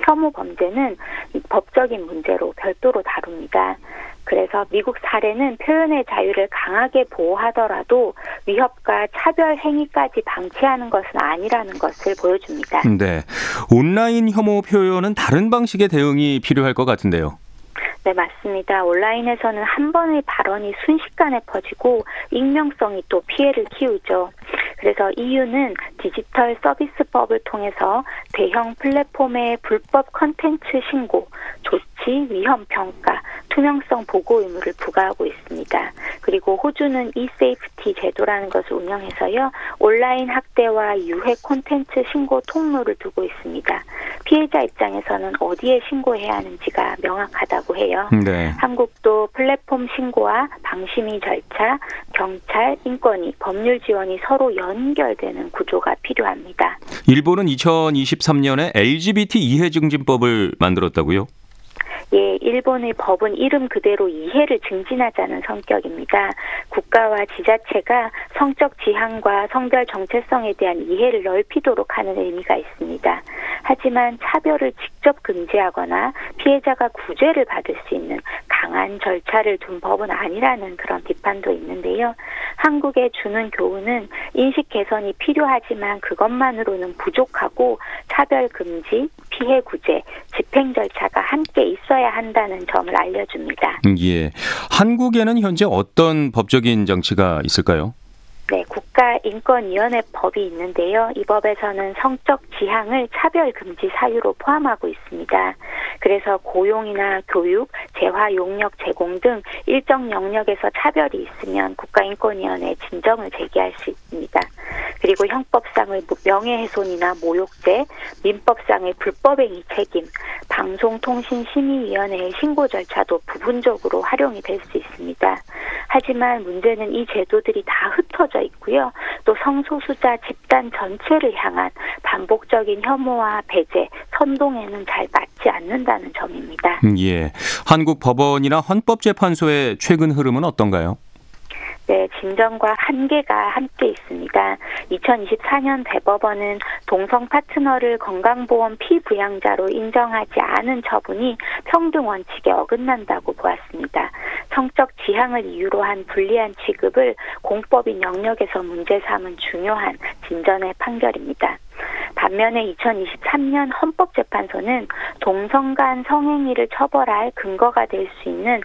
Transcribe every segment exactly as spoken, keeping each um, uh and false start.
혐오 범죄는 법적인 문제로 별도로 다룹니다. 그래서 미국 사례는 표현의 자유를 강하게 보호하더라도 위협과 차별 행위까지 방치하는 것은 아니라는 것을 보여줍니다. 네, 온라인 혐오 표현은 다른 방식의 대응이 필요할 것 같은데요. 네, 맞습니다. 온라인에서는 한 번의 발언이 순식간에 퍼지고 익명성이 또 피해를 키우죠. 그래서 이유는 디지털 서비스법을 통해서 대형 플랫폼의 불법 콘텐츠 신고, 조치, 위험 평가, 투명성 보고 의무를 부과하고 있습니다. 그리고 호주는 이세이프티 제도라는 것을 운영해서요, 온라인 학대와 유해 콘텐츠 신고 통로를 두고 있습니다. 피해자 입장에서는 어디에 신고해야 하는지가 명확하다고 해요. 네. 한국도 플랫폼 신고와 방심위 절차, 경찰, 인권위, 법률 지원이 서로 연결되는 구조가 필요합니다. 일본은 이천이십삼 년에 엘지비티 이해 증진법을 만들었다고요? 예, 일본의 법은 이름 그대로 이해를 증진하자는 성격입니다. 국가와 지자체가 성적 지향과 성별 정체성에 대한 이해를 넓히도록 하는 의미가 있습니다. 하지만 차별을 직접 금지하거나 피해자가 구제를 받을 수 있는 강한 절차를 둔 법은 아니라는 그런 비판도 있는데요. 한국에 주는 교훈은 인식 개선이 필요하지만 그것만으로는 부족하고 차별 금지, 피해 구제, 집행 절차가 함께 있어야 한다는 점을 알려줍니다. 예, 한국에는 현재 어떤 법적인 장치가 있을까요? 네, 국가인권위원회 법이 있는데요. 이 법에서는 성적 지향을 차별금지 사유로 포함하고 있습니다. 그래서 고용이나 교육, 재화 용역 제공 등 일정 영역에서 차별이 있으면 국가인권위원회에 진정을 제기할 수 있습니다. 그리고 형법상의 명예훼손이나 모욕죄, 민법상의 불법행위 책임, 방송통신심의위원회의 신고 절차도 부분적으로 활용이 될 수 있습니다. 하지만 문제는 이 제도들이 다 흩어져 있고요. 또 성소수자 집단 전체를 향한 반복적인 혐오와 배제, 선동에는 잘 맞지 않는다는 점입니다. 예, 한국 법원이나 헌법재판소의 최근 흐름은 어떤가요? 네, 진전과 한계가 함께 있습니다. 이천이십사 년 대법원은 동성 파트너를 건강보험 피부양자로 인정하지 않은 처분이 평등 원칙에 어긋난다고 보았습니다. 성적 지향을 이유로 한 불리한 취급을 공법인 영역에서 문제 삼은 중요한 진전의 판결입니다. 반면에 이천이십삼 년 헌법재판소는 동성 간 성행위를 처벌할 근거가 될 수 있는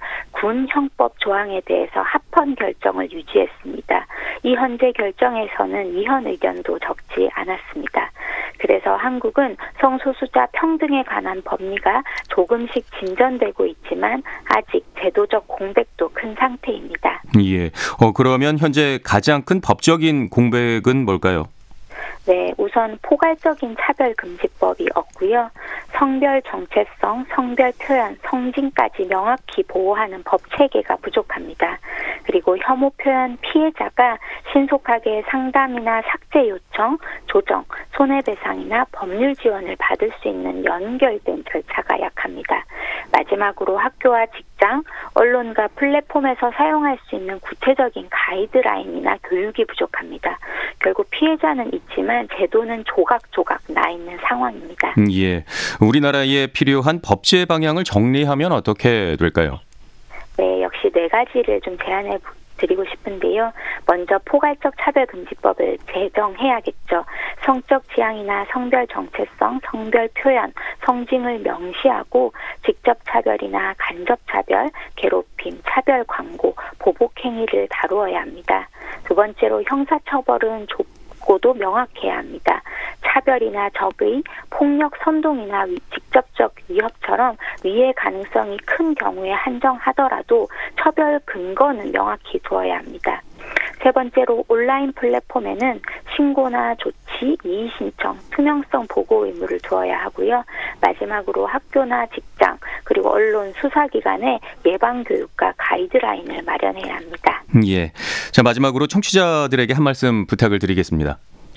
군형법 조항에 대해서 합헌 결정을 유지했습니다. 이 헌재 결정에서는 위헌 의견도 적지 않았습니다. 그래서 한국은 성소수자 평등에 관한 법리가 조금씩 진전되고 있지만 아직 제도적 공백도 큰 상태입니다. 예, 어, 그러면 현재 가장 큰 법적인 공백은 뭘까요? 네, 우선 포괄적인 차별금지법이 없고요. 성별 정체성, 성별 표현, 성징까지 명확히 보호하는 법 체계가 부족합니다. 그리고 혐오 표현 피해자가 신속하게 상담이나 삭제 요청, 조정, 손해배상이나 법률 지원을 받을 수 있는 연결된 절차가 약합니다. 마지막으로 학교와 직장, 언론과 플랫폼에서 사용할 수 있는 구체적인 가이드라인이나 교육이 부족합니다. 결국 피해자는 있지만 제도는 조각조각 나 있는 상황입니다. 예, 우리나라에 필요한 법제 방향을 정리하면 어떻게 될까요? 네, 역시 네 가지를 좀 제안해 드리고 싶은데요. 먼저 포괄적 차별금지법을 제정해야겠죠. 성적 지향이나 성별 정체성, 성별 표현, 성징을 명시하고 직접 차별이나 간접 차별, 괴롭힘, 차별 광고, 보복 행위를 다루어야 합니다. 두 번째로 형사처벌은 좁고도 명확해야 합니다. 차별이나 적의, 폭력 선동이나 위, 직접적 위협처럼 위해 가능성이 큰 경우에 한정하더라도 처벌 근거는 명확히 두어야 합니다. 세 번째로 온라인 플랫폼에는 신고나 조치, 이의 신청, 투명성 보고 의무를 두어야 하고요. 마지막으로 학교나 직장, 그리고 언론, 수사기관에 예방교육과 가이드라인을 마련해야 합니다. 예, 자 마지막으로 청취자들에게 한 말씀 부탁을 드리겠습니다.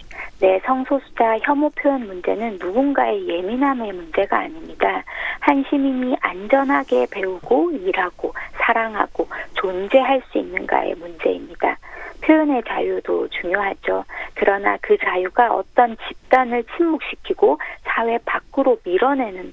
네, 성소수자 혐오 표현 문제는 누군가의 예민함의 문제가 아닙니다. 한 시민이 안전하게 배우고 일하고 사랑하고 존재할 수 있는가의 문제입니다. 표현의 자유도 중요하죠. 그러나 그 자유가 어떤 집단을 침묵시키고 사회 밖으로 밀어내는